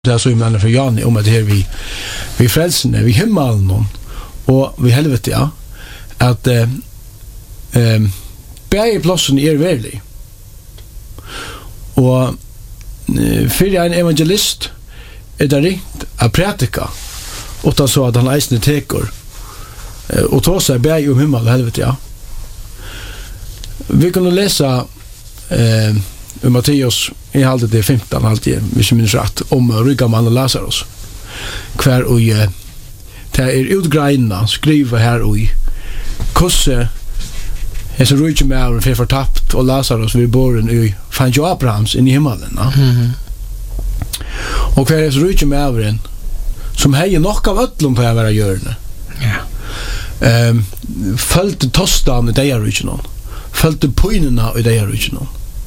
Det så menar för Jani om att det här vi frälsene, vi himmelen och vi helvete ja att bäge platsen är verklig. Och för en evangelist är det ringt att predika utan så att han eisne teker och ta sig bäge om himmel och helvete ja. Vi kan läsa Matteus i halvt det 15 alltid, hvis jeg minns rätt, om ryggaman och Lazarus. Kvar och det är utgrejna skriva här och kosse är så rygg med och för tappt och Lazarus vid borren i fann ju Abrahams in i himmelen. Och kvar är så rygg med över som hejer nog av öllum på att vara görne. Ja. Följde tostan i det original. Följde poinerna i det original.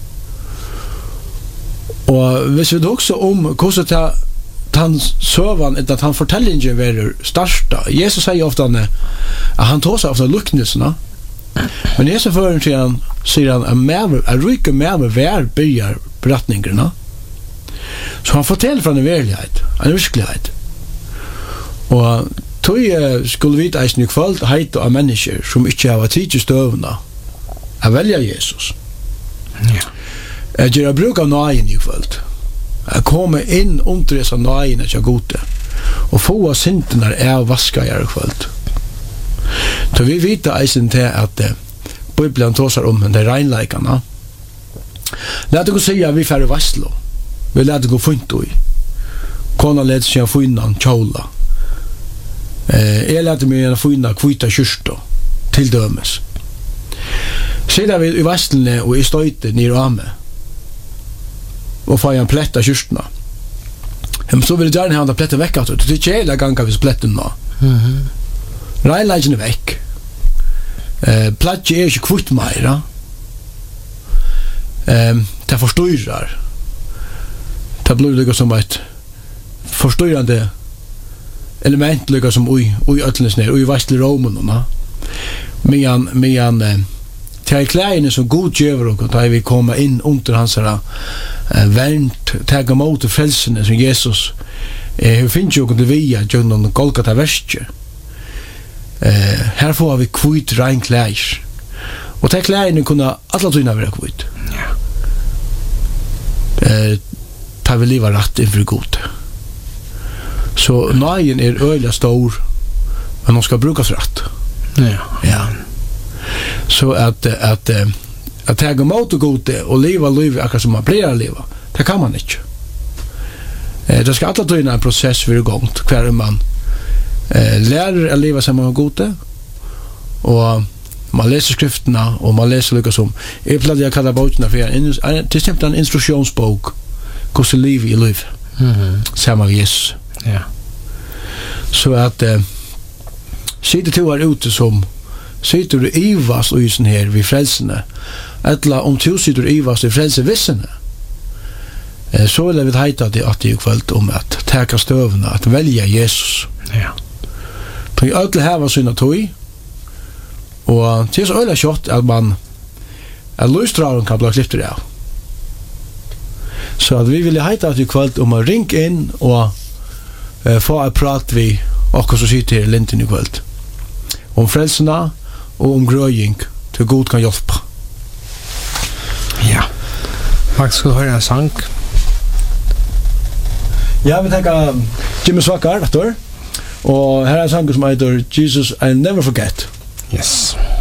Og hvis vi også om hvordan han søvan at han fortellingen var starta. Jesus sier ofte at han tar seg ofte luknelsene. Men Jesus fører til han sier han at ryke med hver bygger beretningerne. Så han forteller fra en verlighet, en virkelighet. Og tog skulle vite eisen i kveld heit av mennesker som ikke har tid til støvende å velge Jesus. Ja. Jag gör bruk av nøyen i kvöld. Jag kommer in under dessa nøyen att jag gode. Och få synderna är vaska i kvöld. Så vi vet eisen till att Bibeln talar om de regnleikarna. Låt oss säga vi färre vasslo. Vi låter gå funt i. Kona lät sig finna kjola. Jag låter mig finna kvita kyrsto till dömes. Sedan vi i vasslene och i stöjte ner och amme. Och få en plätta kyrstna. Men så vill jag gärna ha den plätten väck alltså. Det är inte hela gången vi plätten då. Rejlägen är väck. Plätje är inte kvitt mer. Det förstörrar. Det blir det som ett förstörande element lika som i öllnes ner och i västlig Romen. Men till kläderna som god göver och där vi kommer in under hans värnt ta emot frälsningen som Jesus hur finns ju det via genom Golgata västje. Här får vi kvitt rein kläder. Och till kläderna kunna alla tyna vara kvitt. Ja. Ta vi leva rätt inför Gud. Så nøyen är öliga stor men de ska brukas rätt. Ja. Ja. Så att ta emot Gud och leva liv akkurat som man blir leva. Det kan man inte. Det ska alltid ta en process för igång kvar man lär att leva som man Gud och man läser skrifterna och man läser lika som ibland jag kallar boken för till exempel en instruktionsbok hur ska liv i liv. Samma Jesus. Ja. Så att sitter till var ute som sitter du ivas och isen här vid frälsene. Eller om du sitter ivas i frälsevissene. Så vill vi hejta det att det är kvällt om att täcka stövna, att välja Jesus. Ja. Tog ödla här var syna tog. Och det är så ödla kött att man att lustraren kan bli klippt det av. Så att vi vill hejta att det är kvällt om att ringa in och få att prata vi och så sitter i linten i kvällt. Om frälsena och om gröjning till god kan hjälpa. Ja. Max ska höra en sång. Ja, vi tänker Jimmy Swaggart, och här är en sång som heter Jesus I Never Forget. Yes.